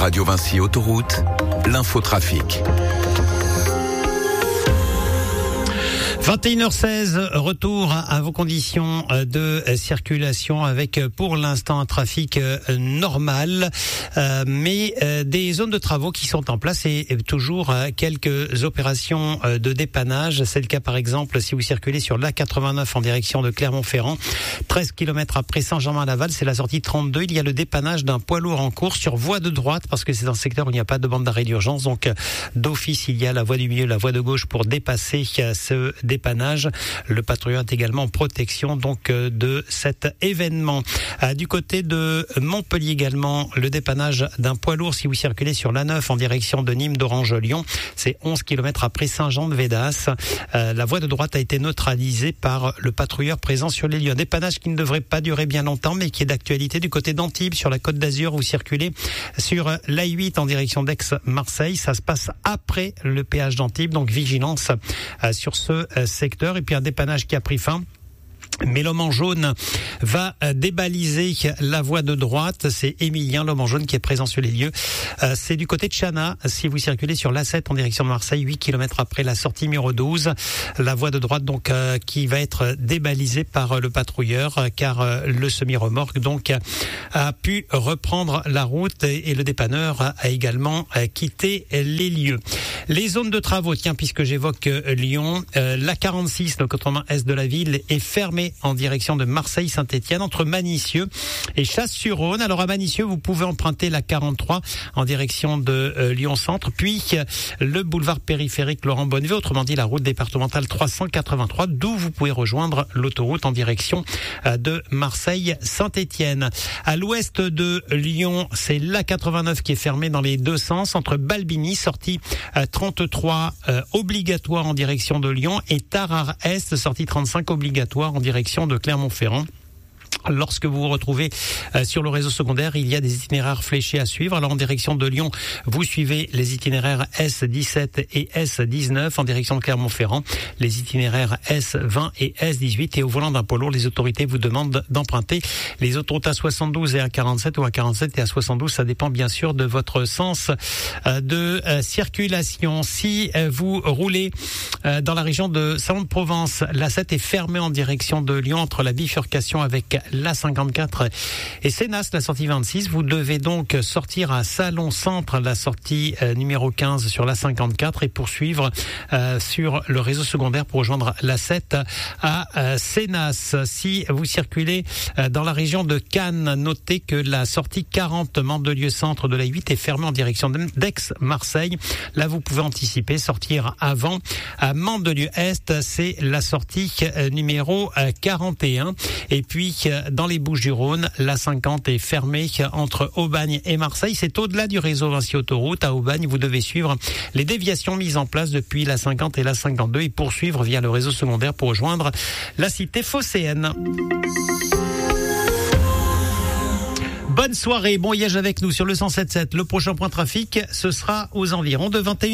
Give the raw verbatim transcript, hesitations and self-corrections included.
Radio Vinci Autoroute, l'infotrafic. vingt et une heures seize, retour à vos conditions de circulation avec pour l'instant un trafic normal, euh, mais euh, des zones de travaux qui sont en place et, et toujours quelques opérations de dépannage. C'est le cas par exemple si vous circulez sur l'A quatre-vingt-neuf en direction de Clermont-Ferrand, treize kilomètres après Saint-Germain-Laval, c'est la sortie trente-deux. Il y a le dépannage d'un poids lourd en course sur voie de droite parce que c'est un secteur où il n'y a pas de bande d'arrêt d'urgence. Donc d'office, il y a la voie du milieu, la voie de gauche pour dépasser ce dépannage. Le patrouilleur est également en protection donc de cet événement. Du côté de Montpellier également, le dépannage d'un poids lourd si vous circulez sur l'A neuf en direction de Nîmes, d'Orange, Lyon. C'est onze kilomètres après Saint-Jean-de-Védas. Euh, la voie de droite a été neutralisée par le patrouilleur présent sur les lieux. Un dépannage qui ne devrait pas durer bien longtemps mais qui est d'actualité du côté d'Antibes sur la Côte d'Azur. Vous circulez sur l'A huit en direction d'Aix-Marseille. Ça se passe après le péage d'Antibes, donc vigilance euh, sur ce euh, secteur. Et puis un dépannage qui a pris fin. Mais l'homme en jaune va débaliser la voie de droite. C'est Émilien, l'homme en jaune, qui est présent sur les lieux. Euh, c'est du côté de Chana. Si vous circulez sur l'A sept en direction de Marseille, huit kilomètres après la sortie numéro douze. La voie de droite, donc, euh, qui va être débalisée par le patrouilleur, car euh, le semi-remorque, donc, a pu reprendre la route et, et le dépanneur a également euh, quitté les lieux. Les zones de travaux, tiens, puisque j'évoque euh, Lyon, euh, l'A quarante-six, le contournement est de la ville, est fermée en direction de Marseille-Saint-Étienne entre Manicieux et Chasse-sur-Rhône. Alors à Manicieux, vous pouvez emprunter la quarante-trois en direction de euh, Lyon-Centre, puis euh, le boulevard périphérique Laurent Bonnevet, autrement dit la route départementale trois cent quatre-vingt-trois, d'où vous pouvez rejoindre l'autoroute en direction euh, de Marseille-Saint-Étienne. À l'ouest de Lyon, c'est l'A quatre-vingt-neuf qui est fermée dans les deux sens entre Balbigny, sortie euh, trente-trois euh, obligatoire en direction de Lyon, et Tarare-Est, sortie trente-cinq obligatoire en direction de Clermont-Ferrand. Lorsque vous vous retrouvez euh, sur le réseau secondaire, il y a des itinéraires fléchés à suivre. Alors en direction de Lyon, vous suivez les itinéraires S dix-sept et S dix-neuf. En direction de Clermont-Ferrand, les itinéraires S vingt et S dix-huit. Et au volant d'un poids lourd, les autorités vous demandent d'emprunter les autoroutes A soixante-douze et A quarante-sept, ou A quarante-sept et A soixante-douze. Ça dépend bien sûr de votre sens euh, de euh, circulation. Si euh, vous roulez euh, dans la région de Salon-de-Provence, l'A sept est fermée en direction de Lyon entre la bifurcation avec l'A cinquante-quatre et Sénas, la sortie vingt-six. Vous devez donc sortir à Salon-Centre, la sortie euh, numéro quinze sur l'A cinquante-quatre, et poursuivre euh, sur le réseau secondaire pour rejoindre l'A sept à euh, Sénas. Si vous circulez euh, dans la région de Cannes, notez que la sortie quarante Mandelieu-Centre de l'A huit est fermée en direction d'Aix-Marseille. Là, vous pouvez anticiper, sortir avant. À Mandelieu-Est, c'est la sortie euh, numéro euh, quarante et un. Et puis, dans les Bouches-du-Rhône, l'A cinquante est fermée entre Aubagne et Marseille. C'est au-delà du réseau Vinci Autoroute. À Aubagne, vous devez suivre les déviations mises en place depuis l'A cinquante et l'A cinquante-deux et poursuivre via le réseau secondaire pour rejoindre la cité phocéenne. Bonne soirée, bon voyage avec nous sur le cent sept virgule sept. Le prochain point trafic, ce sera aux environs de vingt et une heures.